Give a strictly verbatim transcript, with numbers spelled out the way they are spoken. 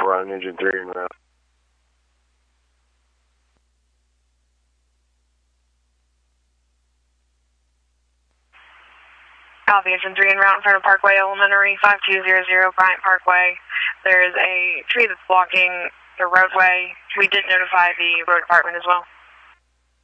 we're on engine three en route. Copy, engine three en route in front of Parkway Elementary, five two zero zero Bryant Parkway. There is a tree that's blocking the roadway. We did notify the road department as well.